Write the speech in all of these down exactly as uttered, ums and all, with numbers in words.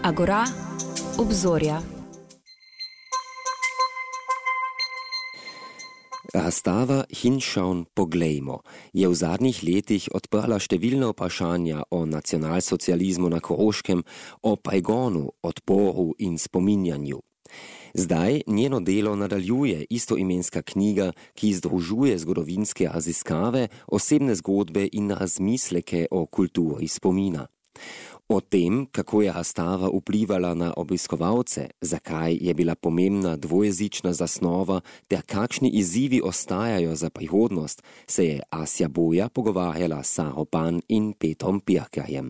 Agora, obzorja. Razstava Hinšaun, poglejmo je v zadnjih letih odprla številna vprašanja o nacionalsocializmu na Koroškem, o pregonu, odporu in spominjanju. Zdaj njeno delo nadaljuje istoimenska knjiga, ki združuje zgodovinske raziskave, osebne zgodbe in razmisleke o kulturi spomina. O tem, kako je razstava vplivala na obiskovalce, zakaj je bila pomembna dvojezična zasnova ter kakšni izzivi ostajajo za prihodnost, se je Asja Boja pogovarjala s Saro Pan in Petrom Pirkerjem.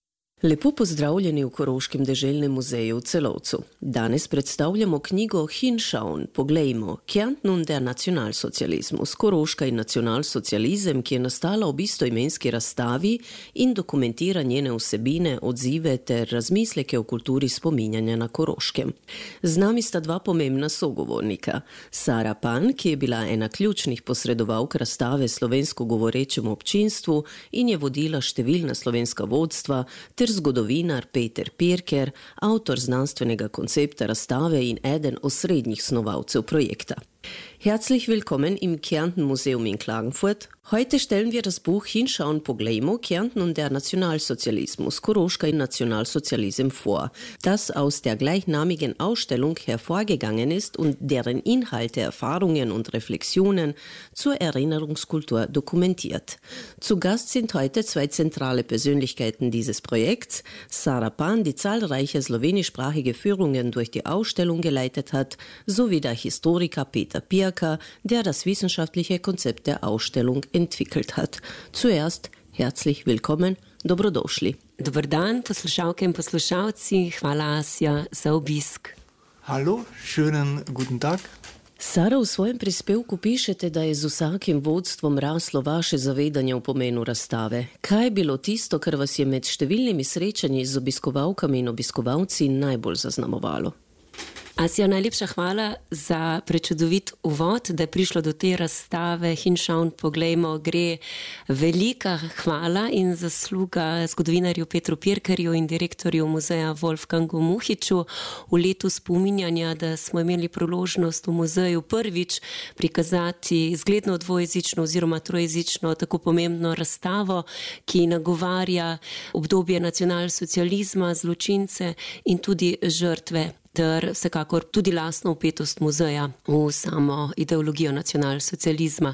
Lepo pozdravljeni v Koroškem deželnem muzeju v Celovcu. Danes predstavljamo knjigo Hinšaun, poglejmo, Kärnten und der Nationalsozialismus, Koroška in nacionalsocializem, ki je nastala ob istoimenski razstavi in dokumentira njene vsebine, odzive ter razmisleke o kulturi spominjanja na Koroškem. Z nami sta dva pomembna sogovornika. Sara Pan, ki je bila ena ključnih posredovalk razstave slovensko govorečemu občinstvu in je vodila številna slovenska vodstva, ter zgodovinar Peter Pirker, avtor znanstvenega koncepta razstave in eden osrednjih snovalcev projekta. Herzlich willkommen im Kärnten Museum in Klagenfurt. Heute stellen wir das Buch Hinšaun, poglejmo, Kärnten und der Nationalsozialismus, Koroška in Nationalsozialism vor, das aus der gleichnamigen Ausstellung hervorgegangen ist und deren Inhalte, Erfahrungen und Reflexionen zur Erinnerungskultur dokumentiert. Zu Gast sind heute zwei zentrale Persönlichkeiten dieses Projekts, Sara Pan, die zahlreiche slowenischsprachige Führungen durch die Ausstellung geleitet hat, sowie der Historiker Peter Pirker, der das wissenschaftliche Konzept der Ausstellung entwickelt hat. Zuerst herzlich willkommen, dobrodošli. Dobar dan, poslušalke in poslušalci, hvala Asja za obisk. Hallo, schönen guten Tag. Sara, v svojem prispevku pišete, da je z vsakim vodstvom raslo vaše zavedanje o pomenu razstave. Kaj je bilo tisto, kar vas je med številnimi srečanji z obiskovalkami in obiskovalci najbolj zaznamovalo? Asja, najlepša hvala za prečudovit uvod, da je prišlo do te razstave Hinšaun, poglejmo, gre velika hvala in zasluga zgodovinarju Petru Pirkerju in direktorju muzeja Wolfgangu Muhiču v letu spominjanja, da smo imeli priložnost v muzeju prvič prikazati zgledno dvojezično oziroma trojezično tako pomembno razstavo, ki nagovarja obdobje nacionalsocializma, zločince in tudi žrtve, ter vsekakor tudi lastno vpetost muzeja v samo ideologijo nacionalsocializma.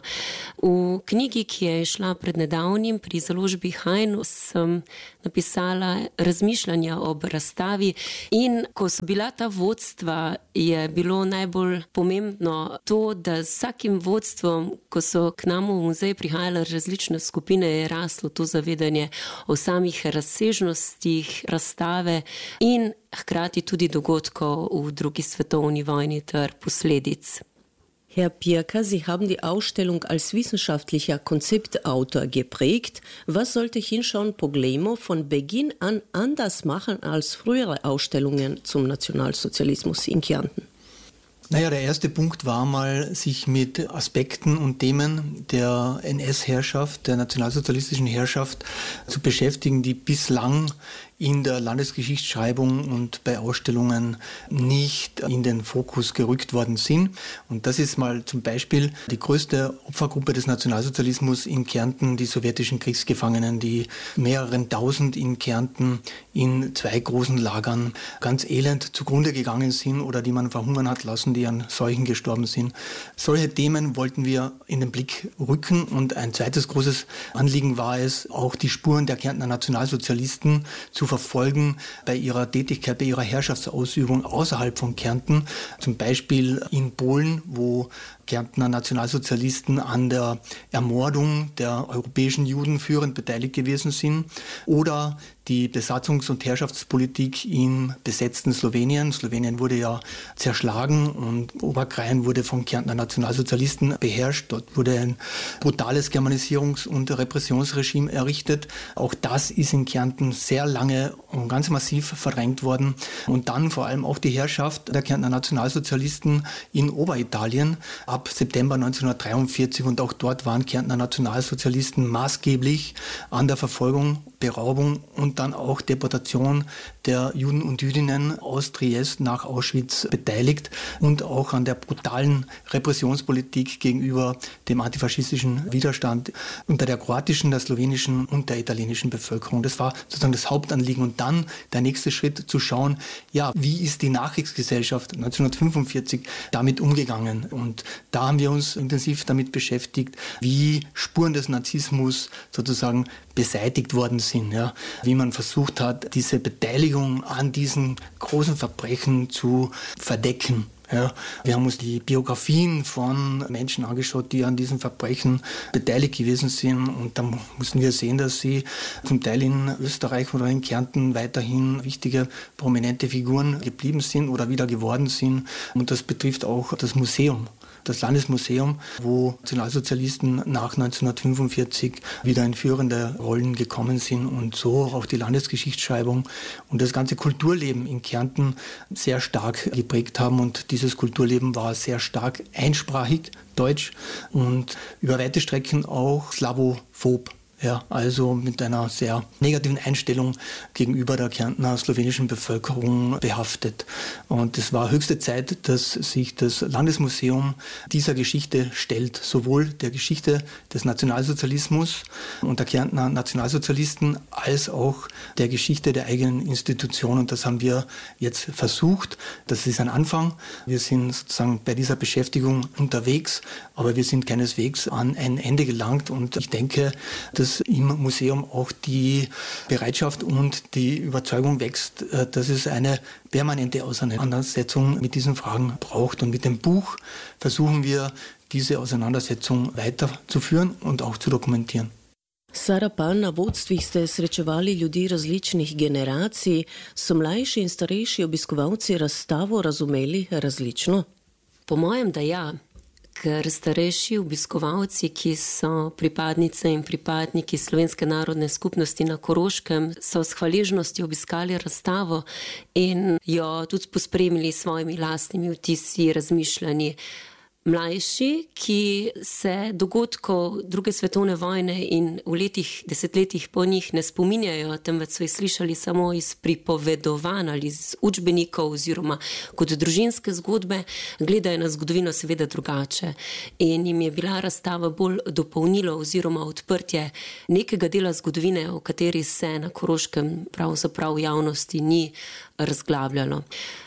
V knjigi, ki je šla pred nedavnim pri založbi Hain, sem napisala razmišljanja ob razstavi in ko so bila ta vodstva, je bilo najbolj pomembno to, da z vsakim vodstvom, ko so k nam v muzej prihajale različne skupine, je raslo to zavedanje o samih razsežnostih razstave in hkrati tudi dogodkov v drugi svetovni vojni ter posledic. Herr Pirker, Sie haben die Ausstellung als wissenschaftlicher Konzeptautor geprägt. Was sollte Hinšaun, poglejmo von Beginn an anders machen als frühere Ausstellungen zum Nationalsozialismus in Kärnten? Naja, der erste Punkt war mal, sich mit Aspekten und Themen der N S-Herrschaft, der nationalsozialistischen Herrschaft zu beschäftigen, die bislang in der Landesgeschichtsschreibung und bei Ausstellungen nicht in den Fokus gerückt worden sind. Und das ist mal zum Beispiel die größte Opfergruppe des Nationalsozialismus in Kärnten, die sowjetischen Kriegsgefangenen, die mehreren tausend in Kärnten in zwei großen Lagern ganz elend zugrunde gegangen sind oder die man verhungern hat lassen, die an Seuchen gestorben sind. Solche Themen wollten wir in den Blick rücken und ein zweites großes Anliegen war es, auch die Spuren der Kärntner Nationalsozialisten zu verfolgen bei ihrer Tätigkeit, bei ihrer Herrschaftsausübung außerhalb von Kärnten, zum Beispiel in Polen, wo Kärntner Nationalsozialisten an der Ermordung der europäischen Juden führend beteiligt gewesen sind, oder die Besatzungs- und Herrschaftspolitik im besetzten Slowenien. Slowenien wurde ja zerschlagen und Oberkrain wurde von Kärntner Nationalsozialisten beherrscht. Dort wurde ein brutales Germanisierungs- und Repressionsregime errichtet. Auch das ist in Kärnten sehr lange und ganz massiv verdrängt worden. Und dann vor allem auch die Herrschaft der Kärntner Nationalsozialisten in Oberitalien ab September neunzehnhundertdreiundvierzig. Und auch dort waren Kärntner Nationalsozialisten maßgeblich an der Verfolgung, Beraubung und und dann auch Deportation der Juden und Jüdinnen aus Triest nach Auschwitz beteiligt und auch an der brutalen Repressionspolitik gegenüber dem antifaschistischen Widerstand unter der kroatischen, der slowenischen und der italienischen Bevölkerung. Das war sozusagen das Hauptanliegen. Und dann der nächste Schritt zu schauen, ja, wie ist die Nachkriegsgesellschaft neunzehnhundertfünfundvierzig damit umgegangen? Und da haben wir uns intensiv damit beschäftigt, wie Spuren des Narzissmus sozusagen beseitigt worden sind, ja, wie man versucht hat, diese Beteiligung an diesen großen Verbrechen zu verdecken. Ja, wir haben uns die Biografien von Menschen angeschaut, die an diesen Verbrechen beteiligt gewesen sind, und dann mussten wir sehen, dass sie zum Teil in Österreich oder in Kärnten weiterhin wichtige, prominente Figuren geblieben sind oder wieder geworden sind, und das betrifft auch das Museum. Das Landesmuseum, wo Nationalsozialisten nach neunzehnhundertfünfundvierzig wieder in führende Rollen gekommen sind und so auch die Landesgeschichtsschreibung und das ganze Kulturleben in Kärnten sehr stark geprägt haben. Und dieses Kulturleben war sehr stark einsprachig, deutsch und über weite Strecken auch slawophob. Ja, also mit einer sehr negativen Einstellung gegenüber der Kärntner slowenischen Bevölkerung behaftet. Und es war höchste Zeit, dass sich das Landesmuseum dieser Geschichte stellt, sowohl der Geschichte des Nationalsozialismus und der Kärntner Nationalsozialisten als auch der Geschichte der eigenen Institution. Und das haben wir jetzt versucht. Das ist ein Anfang. Wir sind sozusagen bei dieser Beschäftigung unterwegs, aber wir sind keineswegs an ein Ende gelangt. Und ich denke, dass im Museum auch die Bereitschaft und die Überzeugung wächst, dass es eine permanente Auseinandersetzung mit diesen Fragen braucht. Und mit dem Buch versuchen wir, diese Auseinandersetzung weiterzuführen und auch zu dokumentieren. Sara Pan, na vodstvih ste srečevali ljudi različnih generacij. So mlajši in starejši obiskovalci razstavo razumeli različno? Po mojem, da ja. Ker starejši obiskovalci, ki so pripadnice in pripadniki Slovenske narodne skupnosti na Koroškem, so s hvaležnostjo obiskali razstavo in jo tudi pospremili s svojimi lastnimi vtisi, razmišljanji. Mlajši, ki se dogodkov druge svetovne vojne in v letih, desetletjih po njih ne spominjajo, temveč so jih slišali samo iz pripovedovanj ali iz učbenikov oziroma kot družinske zgodbe, gledajo na zgodovino seveda drugače. In jim je bila razstava bolj dopolnilo oziroma odprtje nekega dela zgodovine, o kateri se na Koroškem pravzaprav v javnosti ni razglabljalo.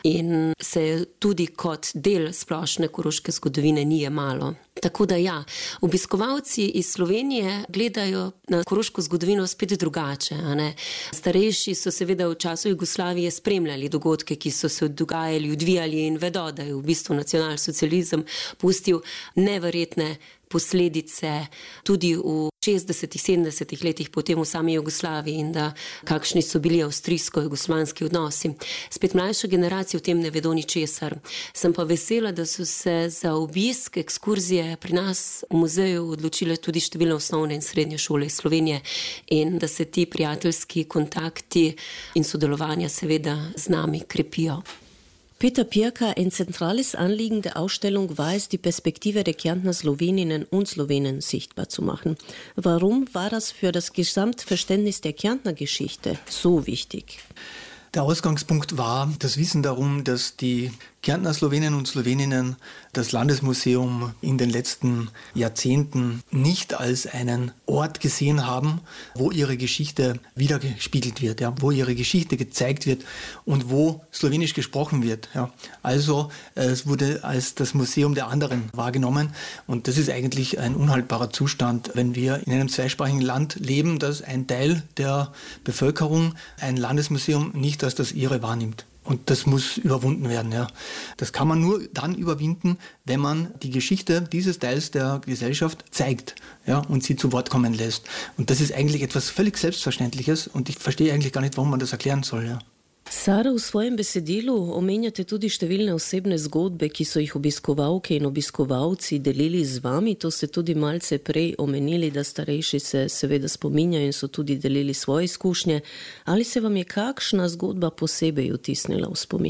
In se je tudi kot del splošne koroške zgodovine ni jemalo. Tako da ja, obiskovalci iz Slovenije gledajo na koroško zgodovino spet drugače. A ne? Starejši so seveda v času Jugoslavije spremljali dogodke, ki so se dogajali, odvijali in vedo, da je v bistvu nacionalsocializem pustil neverjetne posledice tudi v šestdesetih, sedemdesetih letih potem v sami Jugoslaviji in da kakšni so bili avstrijsko-jugoslovanski odnosi. Spet mlajša generacija o tem ne vedo ničesar. Sem pa vesela, da so se za obisk ekskurzije pri nas v muzeju odločile tudi številne osnovne in srednje šole iz Slovenije in da se ti prijateljski kontakti in sodelovanja seveda z nami krepijo. Peter Pirker, ein zentrales Anliegen der Ausstellung war es, die Perspektive der Kärntner Sloweninnen und Slowenen sichtbar zu machen. Warum war das für das Gesamtverständnis der Kärntner Geschichte so wichtig? Der Ausgangspunkt war das Wissen darum, dass die Kärntner Sloweninnen und Sloweninnen das Landesmuseum in den letzten Jahrzehnten nicht als einen Ort gesehen haben, wo ihre Geschichte wiedergespiegelt wird, ja, wo ihre Geschichte gezeigt wird und wo Slowenisch gesprochen wird. Ja. Also es wurde als das Museum der anderen wahrgenommen und das ist eigentlich ein unhaltbarer Zustand, wenn wir in einem zweisprachigen Land leben, dass ein Teil der Bevölkerung ein Landesmuseum nicht als das ihre wahrnimmt. Und das muss überwunden werden. Ja. Das kann man nur dann überwinden, wenn man die Geschichte dieses Teils der Gesellschaft zeigt, ja, und sie zu Wort kommen lässt. Und das ist eigentlich etwas völlig Selbstverständliches und ich verstehe eigentlich gar nicht, warum man das erklären soll. Ja. Sara, v svojem besedilu omenjate tudi številne osebne zgodbe, ki so jih obiskovalke in obiskovalci delili z vami. To ste tudi malce prej omenili, da starejši se seveda spominjajo in so tudi delili svoje izkušnje. Ali se vam je kakšna zgodba posebej vtisnila v spomin?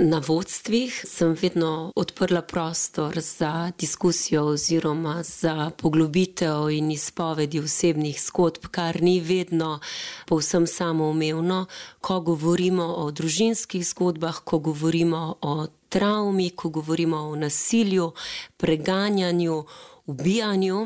Na vodstvih sem vedno odprla prostor za diskusijo oziroma za poglobitev in izpovedi osebnih zgodb, kar ni vedno povsem samoumevno, ko govorimo o družinskih zgodbah, ko govorimo o travmi, ko govorimo o nasilju, preganjanju, ubijanju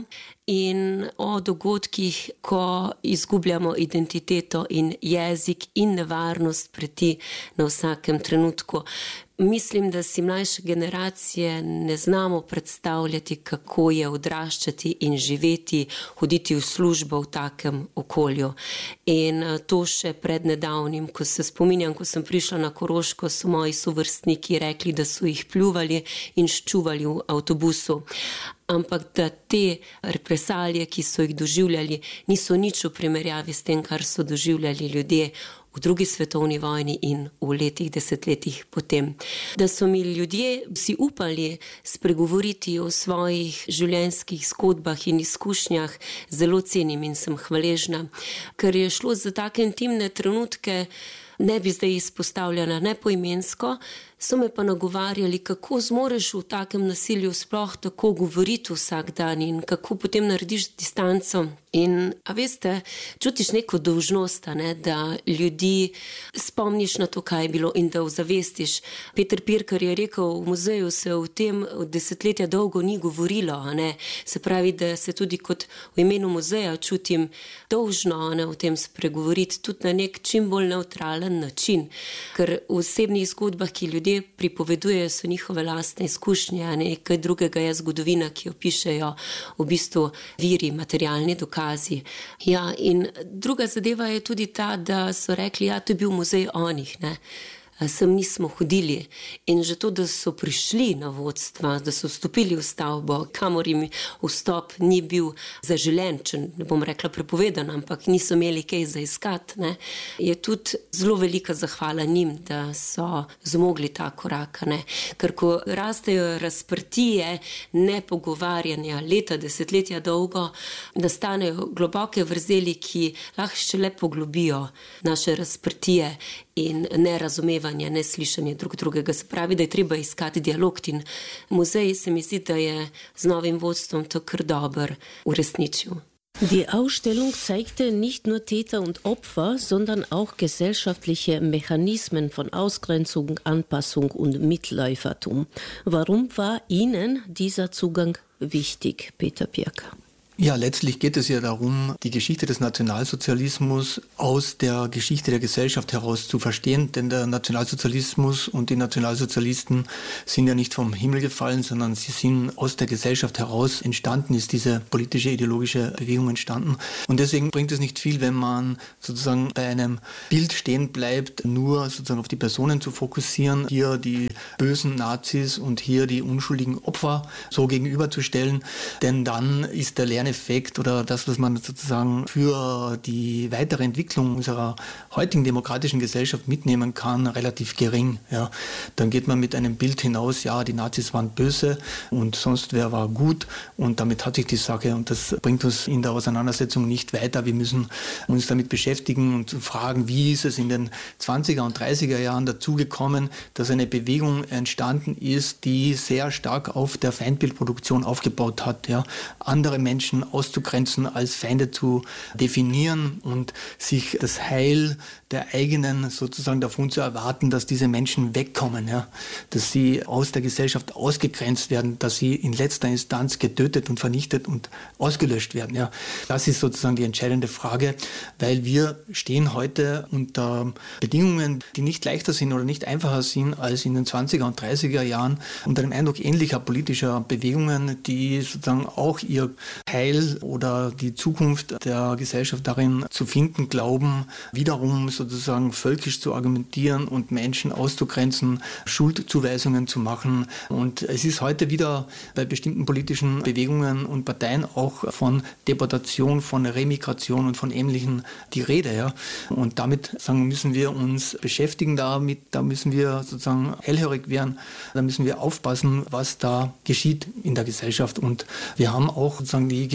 in o dogodkih, ko izgubljamo identiteto in jezik in nevarnost preti na vsakem trenutku. Mislim, da si mlajše generacije ne znamo predstavljati, kako je odraščati in živeti, hoditi v službo v takem okolju. In to še pred nedavnim, ko se spominjam, ko sem prišla na Koroško, so moji sovrstniki rekli, da so jih pljuvali in ščuvali v avtobusu. Ampak da te represalije, ki so jih doživljali, niso nič v primerjavi s tem, kar so doživljali ljudje v drugi svetovni vojni in v letih, desetletjih potem. Da so mi ljudje si upali spregovoriti o svojih življenjskih zgodbah in izkušnjah, zelo cenim in sem hvaležna, ker je šlo za take intimne trenutke, ne bi zdaj izpostavljena nepoimensko, so me pa nagovarjali, kako zmoreš v takem nasilju sploh tako govoriti vsak dan in kako potem narediš distanco. In, a veste, čutiš neko dolžnost, ne, da ljudi spomniš na to, kaj je bilo in da ozavestiš. Peter Pirkar je rekel, v muzeju se o tem desetletja dolgo ni govorilo, ne. Se pravi, da se tudi kot v imenu muzeja čutim dolžno, ne, o tem spregovoriti, tudi na nek čim bolj neutralen način. Ker v osebnih zgodbah, ki ljudje pripovedujejo, so njihove lastne izkušnje, a nekaj drugega je zgodovina, ki jo pišejo v bistvu viri, materialni dokazi. Ja, in druga zadeva je tudi ta, da so rekli, ja, to je bil muzej onih, ne. Sem nismo hodili in že to, da so prišli na vodstva, da so vstopili v stavbo, kamor jim vstop ni bil zaželen, če ne bom rekla prepovedan, ampak niso imeli kaj za iskat, ne, je tudi zelo velika zahvala njim, da so zmogli ta korak, ne. Ker ko rastejo razprtije, nepogovarjanja, leta, desetletja dolgo, nastanejo globoke vrzeli, ki lahko še le poglobijo naše razprtije in nerazumevanje, neslišanje drug drugega. Se pravi, da je treba iskati dialog in muzej se mi zdi, da je z novim vodstvom to kar dober uresničil. Die Ausstellung zeigte nicht nur Täter und Opfer, sondern auch gesellschaftliche Mechanismen von Ausgrenzung, Anpassung und Mitläufertum. Warum war Ihnen dieser Zugang wichtig, Peter Pirkar? Ja, letztlich geht es ja darum, die Geschichte des Nationalsozialismus aus der Geschichte der Gesellschaft heraus zu verstehen, denn der Nationalsozialismus und die Nationalsozialisten sind ja nicht vom Himmel gefallen, sondern sie sind aus der Gesellschaft heraus entstanden, ist diese politische, ideologische Bewegung entstanden. Und deswegen bringt es nicht viel, wenn man sozusagen bei einem Bild stehen bleibt, nur sozusagen auf die Personen zu fokussieren, hier die bösen Nazis und hier die unschuldigen Opfer so gegenüberzustellen, denn dann ist der Lern Effekt oder das, was man sozusagen für die weitere Entwicklung unserer heutigen demokratischen Gesellschaft mitnehmen kann, relativ gering. Ja. Dann geht man mit einem Bild hinaus, ja, die Nazis waren böse und sonst wer war gut und damit hat sich die Sache und das bringt uns in der Auseinandersetzung nicht weiter. Wir müssen uns damit beschäftigen und fragen, wie ist es in den zwanziger und dreißiger Jahren dazu gekommen, dass eine Bewegung entstanden ist, die sehr stark auf der Feindbildproduktion aufgebaut hat. Ja. Andere Menschen auszugrenzen, als Feinde zu definieren und sich das Heil der eigenen sozusagen davon zu erwarten, dass diese Menschen wegkommen, ja, dass sie aus der Gesellschaft ausgegrenzt werden, dass sie in letzter Instanz getötet und vernichtet und ausgelöscht werden. Ja. Das ist sozusagen die entscheidende Frage, weil wir stehen heute unter Bedingungen, die nicht leichter sind oder nicht einfacher sind als in den zwanziger und dreißiger Jahren, unter dem Eindruck ähnlicher politischer Bewegungen, die sozusagen auch ihr Heil oder die Zukunft der Gesellschaft darin zu finden glauben, wiederum sozusagen völkisch zu argumentieren und Menschen auszugrenzen, Schuldzuweisungen zu machen. Und es ist heute wieder bei bestimmten politischen Bewegungen und Parteien auch von Deportation, von Remigration und von Ähnlichem die Rede. Ja. Und damit sagen, müssen wir uns beschäftigen damit, da müssen wir sozusagen hellhörig werden, da müssen wir aufpassen, was da geschieht in der Gesellschaft. Und wir haben auch sozusagen die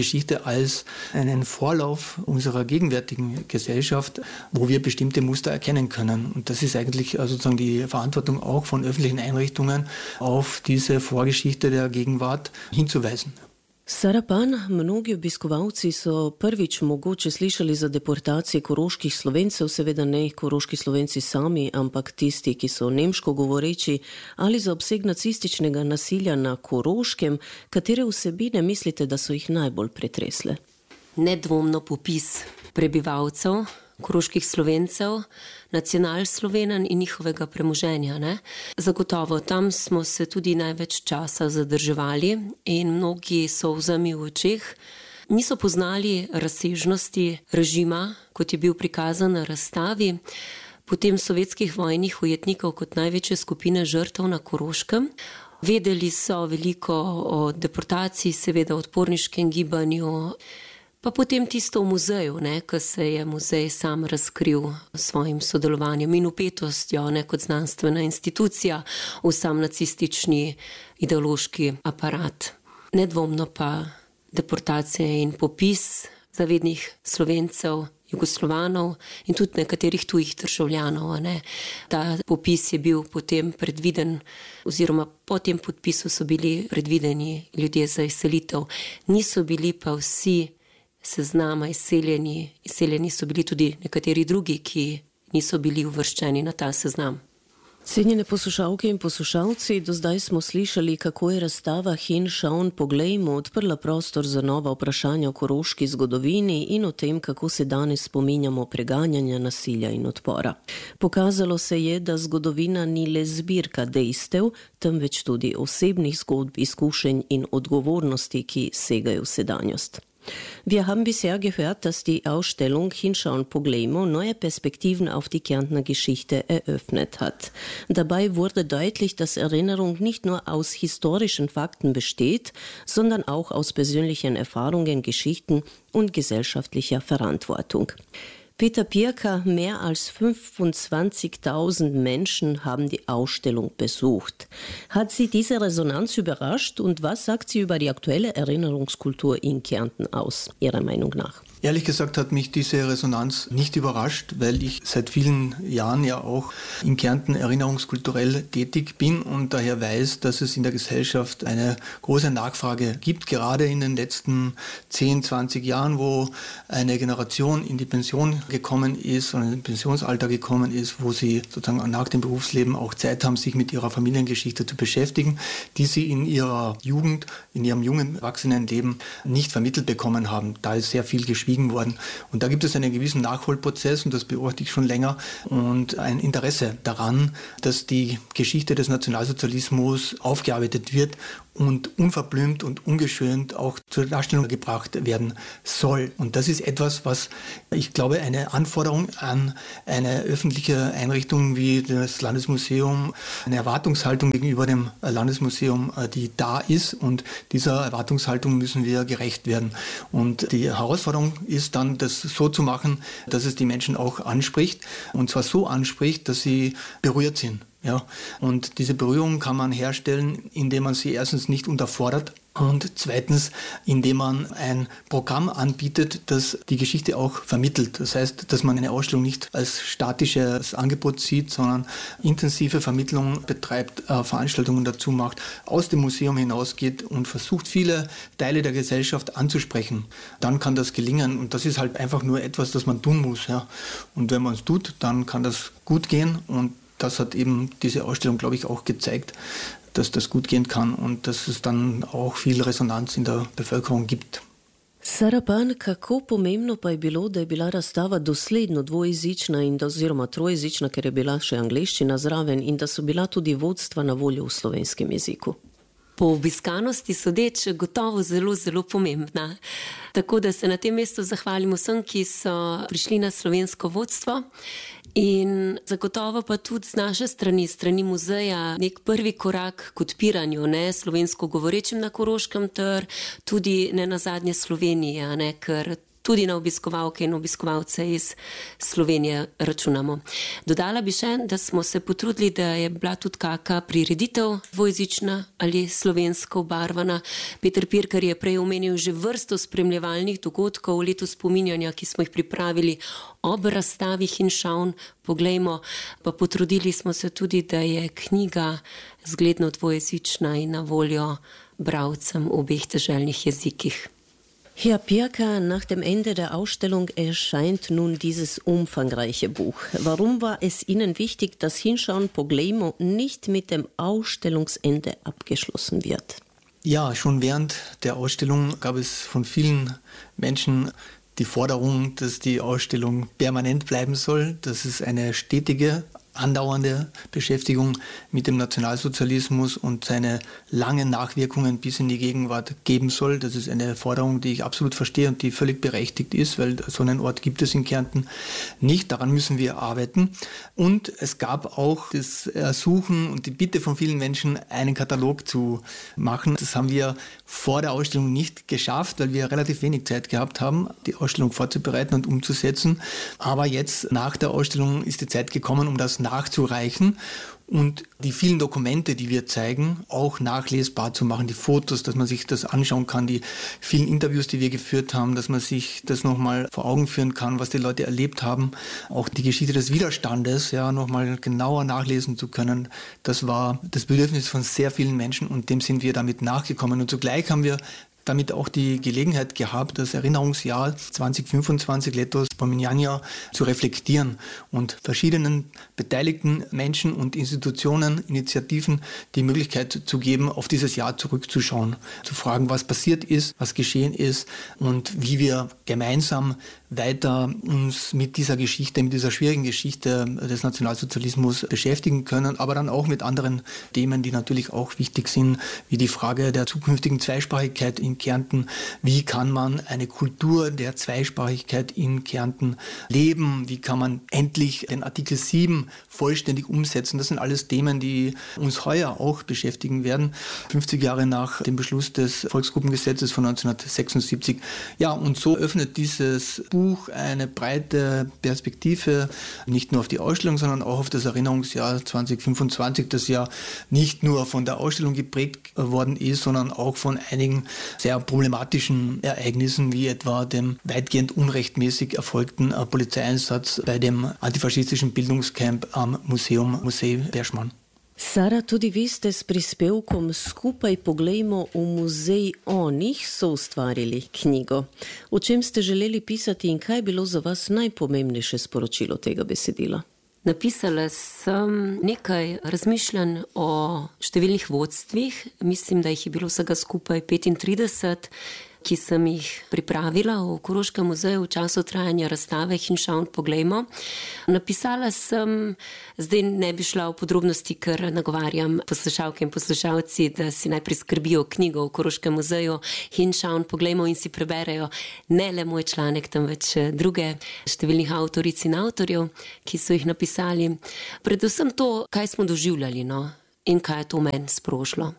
Geschichte als einen Vorlauf unserer gegenwärtigen Gesellschaft, wo wir bestimmte Muster erkennen können. Und das ist eigentlich sozusagen die Verantwortung auch von öffentlichen Einrichtungen, auf diese Vorgeschichte der Gegenwart hinzuweisen. Sarapan, mnogi obiskovalci so prvič mogoče slišali za deportacije koroških Slovencev, seveda ne koroški Slovenci sami, ampak tisti, ki so nemško govoreči, ali za obseg nacističnega nasilja na Koroškem, katere vsebine mislite, da so jih najbolj pretresle? Nedvomno popis prebivalcev, koroških Slovencev, nacionalslovenen in njihovega premoženja. Ne? Zagotovo, tam smo se tudi največ časa zadrževali in mnogi so vzemi v očeh. Niso poznali razsežnosti režima, kot je bil prikazan na razstavi, potem sovjetskih vojnih ujetnikov kot največje skupine žrtev na Koroškem. Vedeli so veliko o deportaciji, seveda odporniškem gibanju, pa potem tisto v muzeju, ne, ko se je muzej sam razkril svojim sodelovanjem in upetostjo, ne, kot znanstvena institucija v sam nacistični ideološki aparat. Nedvomno pa deportacije in popis zavednih Slovencev, Jugoslovanov in tudi nekaterih tujih državljanov. Ne. Ta popis je bil potem predviden, oziroma po tem podpisu so bili predvideni ljudje za izselitev. Niso bili pa vsi seznama izseljeni, izseljeni so bili tudi nekateri drugi, ki niso bili uvrščeni na ta seznam. Cenjene poslušalke in poslušalci, do zdaj smo slišali, kako je razstava Hinshaun Poglejmo odprla prostor za nova vprašanja o koroški zgodovini in o tem, kako se danes spominjamo preganjanja, nasilja in odpora. Pokazalo se je, da zgodovina ni le zbirka dejstev, temveč tudi osebnih zgodb, izkušenj in odgovornosti, ki segajo v sedanjost. Wir haben bisher gehört, dass die Ausstellung Hinschauen Poglejmo neue Perspektiven auf die Kärntner Geschichte eröffnet hat. Dabei wurde deutlich, dass Erinnerung nicht nur aus historischen Fakten besteht, sondern auch aus persönlichen Erfahrungen, Geschichten und gesellschaftlicher Verantwortung. Peter Pirker, mehr als fünfundzwanzigtausend Menschen haben die Ausstellung besucht. Hat Sie diese Resonanz überrascht und was sagt sie über die aktuelle Erinnerungskultur in Kärnten aus, Ihrer Meinung nach? Ehrlich gesagt hat mich diese Resonanz nicht überrascht, weil ich seit vielen Jahren ja auch in Kärnten erinnerungskulturell tätig bin und daher weiß, dass es in der Gesellschaft eine große Nachfrage gibt, gerade in den letzten zehn, zwanzig Jahren, wo eine Generation in die Pension gekommen ist und in den Pensionsalter gekommen ist, wo sie sozusagen nach dem Berufsleben auch Zeit haben, sich mit ihrer Familiengeschichte zu beschäftigen, die sie in ihrer Jugend, in ihrem jungen Erwachsenenleben nicht vermittelt bekommen haben. Da ist sehr viel geschwiegen worden. Und da gibt es einen gewissen Nachholprozess, und das beobachte ich schon länger, und ein Interesse daran, dass die Geschichte des Nationalsozialismus aufgearbeitet wird und unverblümt und ungeschönt auch zur Darstellung gebracht werden soll. Und das ist etwas, was ich glaube, eine Anforderung an eine öffentliche Einrichtung wie das Landesmuseum, eine Erwartungshaltung gegenüber dem Landesmuseum, die da ist, und dieser Erwartungshaltung müssen wir gerecht werden. Und die Herausforderung ist dann, das so zu machen, dass es die Menschen auch anspricht, und zwar so anspricht, dass sie berührt sind. Ja, und diese Berührung kann man herstellen, indem man sie erstens nicht unterfordert und zweitens, indem man ein Programm anbietet, das die Geschichte auch vermittelt. Das heißt, dass man eine Ausstellung nicht als statisches Angebot sieht, sondern intensive Vermittlung betreibt, äh, Veranstaltungen dazu macht, aus dem Museum hinausgeht und versucht, viele Teile der Gesellschaft anzusprechen. Dann kann das gelingen, und das ist halt einfach nur etwas, das man tun muss. Ja. Und wenn man es tut, dann kann das gut gehen, und das hat eben diese Ausstellung, glaube ich, auch gezeigt, dass das gut gehen kann und dass es dann auch viel Resonanz in der Bevölkerung gibt. Sarapan, kako pomembno pa je bilo, da je bila razstava dosledno dvojezična in da, oziroma trojezična, ker je bila še angleščina zraven, in da so bila tudi vodstva na voljo v slovenskem jeziku? Po obiskanosti sodeč gotovo zelo, zelo pomembna. Tako da se na tem mestu zahvalim vsem, ki so prišli na slovensko vodstvo, in zagotovo pa tudi z naše strani, strani muzeja, nek prvi korak k odpiranju, ne, slovensko govorečim na Koroškem ter tudi ne nazadnje Slovenija, ne, ker tudi na obiskovalke in obiskovalce iz Slovenije računamo. Dodala bi še, da smo se potrudili, da je bila tudi kakšna prireditev dvojezična ali slovensko obarvana. Peter Pirkar je prej omenil že vrsto spremljevalnih dogodkov v letu spominjanja, ki smo jih pripravili ob razstavi Hinshaun Poglejmo, pa potrudili smo se tudi, da je knjiga zgledno dvojezična in na voljo bralcem v obeh deželnih jezikih. Herr Pirkar, nach dem Ende der Ausstellung erscheint nun dieses umfangreiche Buch. Warum war es Ihnen wichtig, dass Hinshaun Poglejmo nicht mit dem Ausstellungsende abgeschlossen wird? Ja, schon während der Ausstellung gab es von vielen Menschen die Forderung, dass die Ausstellung permanent bleiben soll, dass es eine stetige, andauernde Beschäftigung mit dem Nationalsozialismus und seine langen Nachwirkungen bis in die Gegenwart geben soll. Das ist eine Forderung, die ich absolut verstehe und die völlig berechtigt ist, weil so einen Ort gibt es in Kärnten nicht. Daran müssen wir arbeiten. Und es gab auch das Ersuchen und die Bitte von vielen Menschen, einen Katalog zu machen. Das haben wir vor der Ausstellung nicht geschafft, weil wir relativ wenig Zeit gehabt haben, die Ausstellung vorzubereiten und umzusetzen. Aber jetzt nach der Ausstellung ist die Zeit gekommen, um das nachzureichen und die vielen Dokumente, die wir zeigen, auch nachlesbar zu machen, die Fotos, dass man sich das anschauen kann, die vielen Interviews, die wir geführt haben, dass man sich das nochmal vor Augen führen kann, was die Leute erlebt haben, auch die Geschichte des Widerstandes, ja, nochmal genauer nachlesen zu können. Das war das Bedürfnis von sehr vielen Menschen und dem sind wir damit nachgekommen. Und zugleich haben wir damit auch die Gelegenheit gehabt, das Erinnerungsjahr zwanzig fünfundzwanzig Letos Spominjanja zu reflektieren und verschiedenen beteiligten Menschen und Institutionen, Initiativen die Möglichkeit zu geben, auf dieses Jahr zurückzuschauen, zu fragen, was passiert ist, was geschehen ist und wie wir gemeinsam weiter uns mit dieser Geschichte, mit dieser schwierigen Geschichte des Nationalsozialismus beschäftigen können, aber dann auch mit anderen Themen, die natürlich auch wichtig sind, wie die Frage der zukünftigen Zweisprachigkeit in Kärnten. Wie kann man eine Kultur der Zweisprachigkeit in Kärnten leben? Wie kann man endlich den Artikel sieben vollständig umsetzen? Das sind alles Themen, die uns heuer auch beschäftigen werden, fünfzig Jahre nach dem Beschluss des Volksgruppengesetzes von neunzehnhundertsechsundsiebzig. Ja, und so öffnet dieses Buch eine breite Perspektive, nicht nur auf die Ausstellung, sondern auch auf das Erinnerungsjahr zwanzig fünfundzwanzig, das ja nicht nur von der Ausstellung geprägt worden ist, sondern auch von einigen sehr problematischen Ereignissen, wie etwa dem weitgehend unrechtmäßig erfolgten Polizeieinsatz bei dem antifaschistischen Bildungscamp am Museum Musej Beršman. Sara, tudi vi ste s prispevkom Skupaj poglejmo v muzej o njih soustvarili knjigo. O čem ste želeli pisati in kaj je bilo za vas najpomembnejše sporočilo tega besedila? Napisala sem nekaj razmišljanj o številnih vodstvih, mislim, da jih je bilo vsega skupaj petintrideset, ki sem jih pripravila v Koroškem muzeju v času trajanja razstave Hinshaun Poglejmo. Napisala sem, zdaj ne bi šla v podrobnosti, ker nagovarjam poslušalke in poslušalci, da si najprej skrbijo knjigo v Koroškem muzeju Hinshaun Poglejmo in si preberejo ne le moj članek, temveč druge številnih avtoric in avtorjev, ki so jih napisali. Predvsem to, kaj smo doživljali, no, in kaj je to meni sprožilo.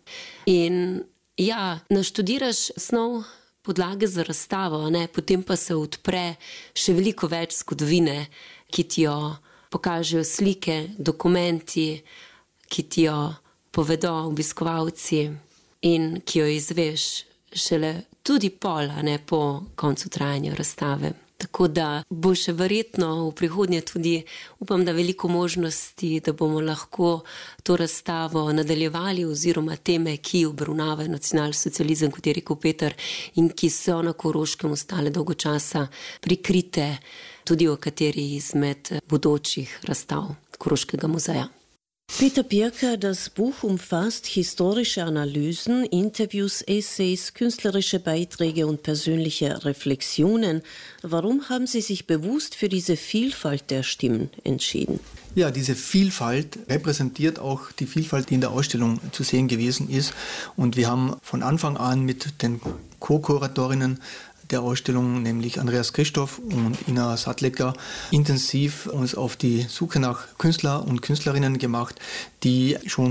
In ja, naštudiraš snov, podlage za razstavo, ne? Potem pa se odpre še veliko več zgodovine, ki ti jo pokažejo slike, dokumenti, ki ti jo povedo obiskovalci in ki jo izveš šele tudi pol, ne, po koncu trajanja razstave. Tako da bo še verjetno v prihodnje tudi, upam, da veliko možnosti, da bomo lahko to razstavo nadaljevali oziroma teme, ki obravnavajo nacionalsocializem, kot je rekel Peter, in ki so na Koroškem ostale dolgo časa prikrite tudi v kateri izmed bodočih razstav Koroškega muzeja. Peter Pirkar, das Buch umfasst historische Analysen, Interviews, Essays, künstlerische Beiträge und persönliche Reflexionen. Warum haben Sie sich bewusst für diese Vielfalt der Stimmen entschieden? Ja, diese Vielfalt repräsentiert auch die Vielfalt, die in der Ausstellung zu sehen gewesen ist. Und wir haben von Anfang an mit den Co-Kuratorinnen der Ausstellung, nämlich Andreas Christoph und Ina Sattlecker, intensiv uns auf die Suche nach Künstler und Künstlerinnen gemacht, die schon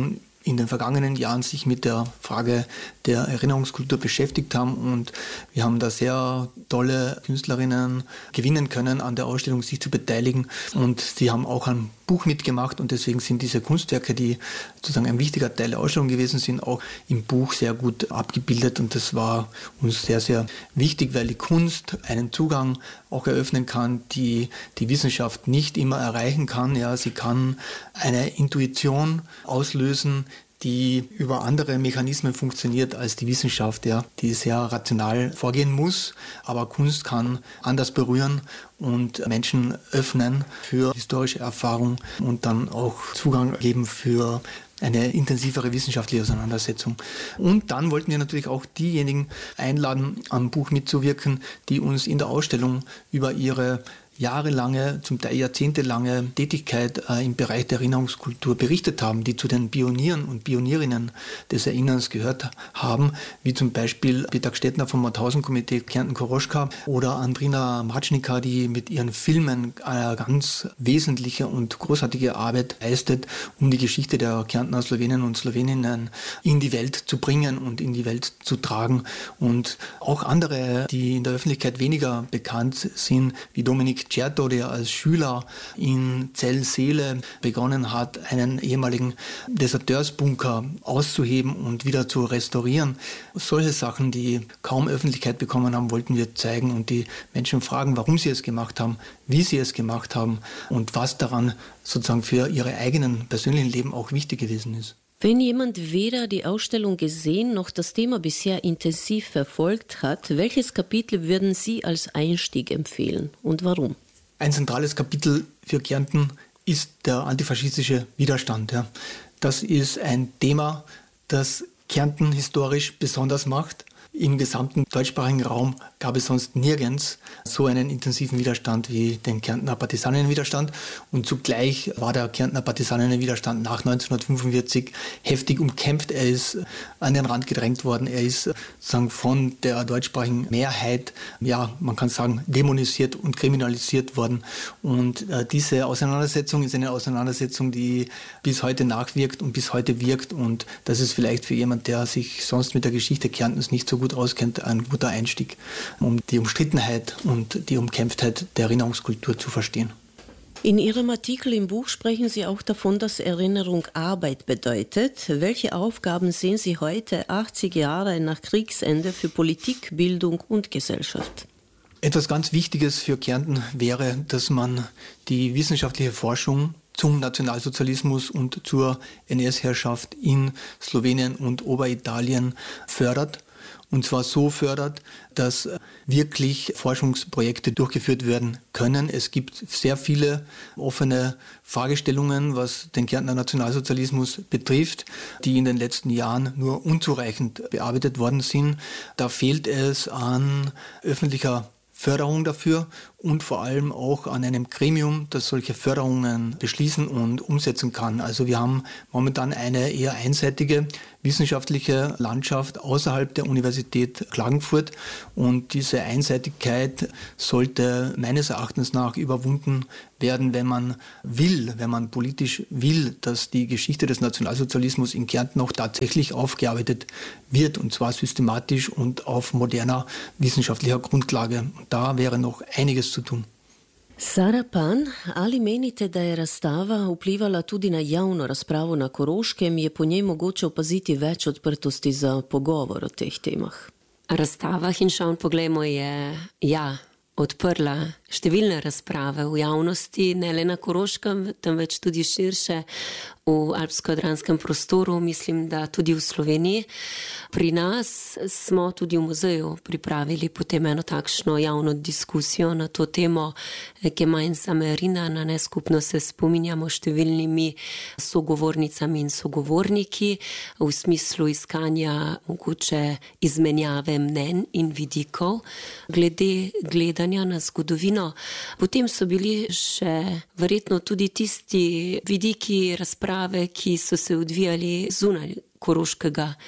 in den vergangenen Jahren sich mit der Frage der Erinnerungskultur beschäftigt haben und wir haben da sehr tolle Künstlerinnen gewinnen können, an der Ausstellung sich zu beteiligen und sie haben auch ein Buch mitgemacht und deswegen sind diese Kunstwerke, die sozusagen ein wichtiger Teil der Ausstellung gewesen sind, auch im Buch sehr gut abgebildet und das war uns sehr, sehr wichtig, weil die Kunst einen Zugang auch eröffnen kann, die die Wissenschaft nicht immer erreichen kann. Ja, sie kann eine Intuition auslösen, die über andere Mechanismen funktioniert als die Wissenschaft, ja, die sehr rational vorgehen muss. Aber Kunst kann anders berühren und Menschen öffnen für historische Erfahrung und dann auch Zugang geben für eine intensivere wissenschaftliche Auseinandersetzung. Und dann wollten wir natürlich auch diejenigen einladen, am Buch mitzuwirken, die uns in der Ausstellung über ihre jahrelange, zum Teil jahrzehntelange Tätigkeit äh, im Bereich der Erinnerungskultur berichtet haben, die zu den Pionieren und Pionierinnen des Erinnerns gehört haben, wie zum Beispiel Peter Gstettner vom Mauthausen-Komitee Kärnten-Koroschka oder Andrina Matschnika, die mit ihren Filmen eine ganz wesentliche und großartige Arbeit leistet, um die Geschichte der Kärntner Slowenen und Sloweninnen in die Welt zu bringen und in die Welt zu tragen. Und auch andere, die in der Öffentlichkeit weniger bekannt sind, wie Dominik Certo, der als Schüler in Zell-Seele begonnen hat, einen ehemaligen Deserteursbunker auszuheben und wieder zu restaurieren. Solche Sachen, die kaum Öffentlichkeit bekommen haben, wollten wir zeigen und die Menschen fragen, warum sie es gemacht haben, wie sie es gemacht haben und was daran sozusagen für ihre eigenen persönlichen Leben auch wichtig gewesen ist. Wenn jemand weder die Ausstellung gesehen noch das Thema bisher intensiv verfolgt hat, welches Kapitel würden Sie als Einstieg empfehlen und warum? Ein zentrales Kapitel für Kärnten ist der antifaschistische Widerstand. Ja. Das ist ein Thema, das Kärnten historisch besonders macht. Im gesamten deutschsprachigen Raum gab es sonst nirgends so einen intensiven Widerstand wie den Kärntner Partisanenwiderstand. Und zugleich war der Kärntner Partisanenwiderstand nach neunzehnhundertfünfundvierzig heftig umkämpft. Er ist an den Rand gedrängt worden. Er ist sozusagen von der deutschsprachigen Mehrheit, ja, man kann sagen, dämonisiert und kriminalisiert worden. Und äh, diese Auseinandersetzung ist eine Auseinandersetzung, die bis heute nachwirkt und bis heute wirkt. Und das ist vielleicht für jemand, der sich sonst mit der Geschichte Kärntens nicht so gut auskennt, ein guter Einstieg, um die Umstrittenheit und die Umkämpftheit der Erinnerungskultur zu verstehen. In Ihrem Artikel im Buch sprechen Sie auch davon, dass Erinnerung Arbeit bedeutet. Welche Aufgaben sehen Sie heute, achtzig Jahre nach Kriegsende, für Politik, Bildung und Gesellschaft? Etwas ganz Wichtiges für Kärnten wäre, dass man die wissenschaftliche Forschung zum Nationalsozialismus und zur N S-Herrschaft in Slowenien und Oberitalien fördert. Und zwar so fördert, dass wirklich Forschungsprojekte durchgeführt werden können. Es gibt sehr viele offene Fragestellungen, was den Kärntner Nationalsozialismus betrifft, die in den letzten Jahren nur unzureichend bearbeitet worden sind. Da fehlt es an öffentlicher Förderung dafür und vor allem auch an einem Gremium, das solche Förderungen beschließen und umsetzen kann. Also wir haben momentan eine eher einseitige wissenschaftliche Landschaft außerhalb der Universität Klagenfurt und diese Einseitigkeit sollte meines Erachtens nach überwunden werden, wenn man will, wenn man politisch will, dass die Geschichte des Nationalsozialismus in Kärnten auch tatsächlich aufgearbeitet wird und zwar systematisch und auf moderner wissenschaftlicher Grundlage. Und da wäre noch einiges zu tun. Sara Pan, ali menite, da je razstava vplivala tudi na javno razpravo na Koroškem, je po njej mogoče opaziti več odprtosti za pogovor o teh temah? Razstava Hinshaun Poglejmo je, ja, odprla številne razprave v javnosti, ne le na Koroškem, temveč tudi širše v alpsko-jadranskem prostoru, mislim, da tudi v Sloveniji. Pri nas smo tudi v muzeju pripravili potem eno takšno javno diskusijo na to temo, Gemeinsame Erinnern, skupno se spominjamo številnimi sogovornicami in sogovorniki v smislu iskanja mogoče izmenjave mnenj in vidikov glede gledanja na zgodovino. Potem so bili še verjetno tudi tisti vidiki razprave, ki so se odvijali zunaj koroškega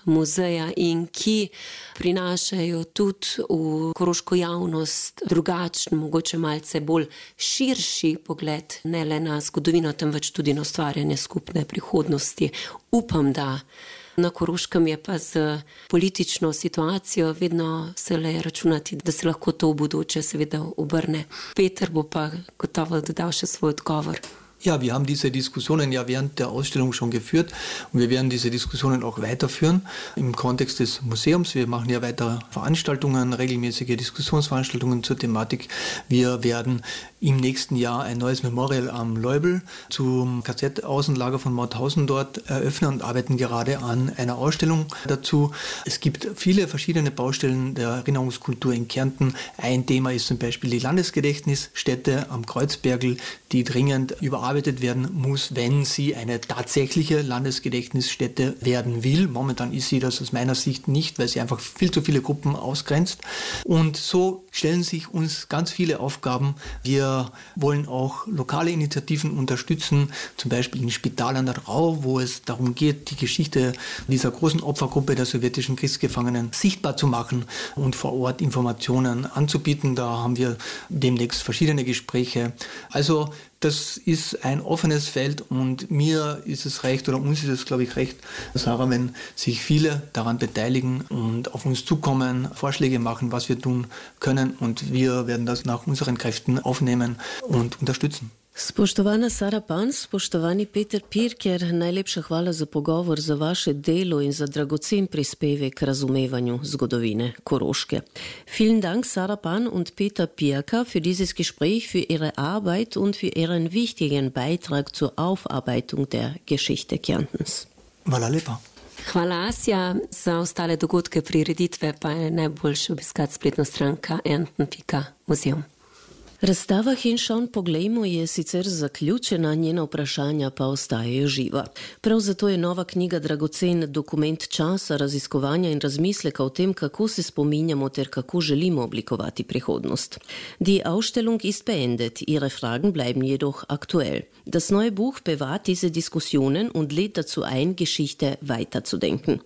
muzeja in ki prinašajo tudi v koroško javnost drugačen, mogoče malce bolj širši pogled, ne le na zgodovino, temveč tudi na ustvarjanje skupne prihodnosti. Upam, da na Koroškem je pa z politično situacijo vedno se le računati, da se lahko to v bodoče seveda obrne. Peter bo pa gotovo dodal še svoj odgovor. Ja, wir haben diese Diskussionen ja während der Ausstellung schon geführt und wir werden diese Diskussionen auch weiterführen im Kontext des Museums. Wir machen ja weiter Veranstaltungen, regelmäßige Diskussionsveranstaltungen zur Thematik. Wir werden im nächsten Jahr ein neues Memorial am Leubel zum K Z-Außenlager von Mauthausen dort eröffnen und arbeiten gerade an einer Ausstellung dazu. Es gibt viele verschiedene Baustellen der Erinnerungskultur in Kärnten. Ein Thema ist zum Beispiel die Landesgedächtnisstätte am Kreuzbergl, die dringend überarbeitet werden muss, wenn sie eine tatsächliche Landesgedächtnisstätte werden will. Momentan ist sie das aus meiner Sicht nicht, weil sie einfach viel zu viele Gruppen ausgrenzt. Und so stellen sich uns ganz viele Aufgaben. Wir wollen auch lokale Initiativen unterstützen, zum Beispiel in Spital an der Rau, wo es darum geht, die Geschichte dieser großen Opfergruppe der sowjetischen Kriegsgefangenen sichtbar zu machen und vor Ort Informationen anzubieten. Da haben wir demnächst verschiedene Gespräche. Also das ist ein offenes Feld und mir ist es recht, oder uns ist es, glaube ich, recht, Sarah, wenn sich viele daran beteiligen und auf uns zukommen, Vorschläge machen, was wir tun können, und wir werden das nach unseren Kräften aufnehmen und unterstützen. Spoštovana Sara Pan, spoštovani Peter Pirker, najlepša hvala za pogovor, za vaše delo in za dragocen prispevek k razumevanju zgodovine Koroške. Vielen Dank, Sara Pan und Peter Pirker, für dieses Gespräch, für Ihre Arbeit und für Ihren wichtigen Beitrag zur Aufarbeitung der Geschichte Kärntens. Hvala lepa. Hvala, Asja. Za ostale dogodke prireditve pa je najboljše obiskati spletno stranka enten pika muzeum. Razstava Hinschauen poglejmo je sicer zaključena, njena vprašanja pa ostajajo živa. Prav zato je nova knjiga dragocen dokument časa, raziskovanja in razmisleka o tem, kako se spominjamo ter kako želimo oblikovati prihodnost. Die Ausstellung ist beendet, ihre Fragen bleiben jedoch aktuell. Das neue Buch bewahrt diese Diskussionen und lädt dazu ein, Geschichte weiterzudenken.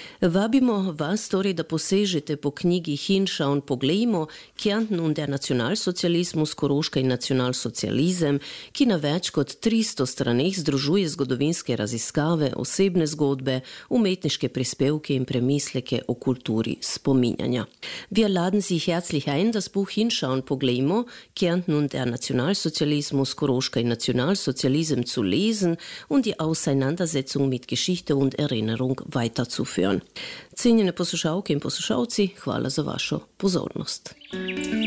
Vabimo vas torej, da posežete po knjigi Hinschauen poglejmo, Kärnten und der Nacionalsozialismus, Koroška in nacionalsocializem, ki na več kot tristo straneh združuje zgodovinske raziskave, osebne zgodbe, umetniške prispevke in premisleke o kulturi spominjanja. Wir laden Sie herzlich ein, das Buch Hinschauen poglejmo, Kärnten und der Nationalsozialismus, Koroška in Nationalsozialism zu lesen und die Auseinandersetzung mit Geschichte und Erinnerung weiterzuführen. Cenjene poslušalke in poslušalci, hvala za vašo pozornost.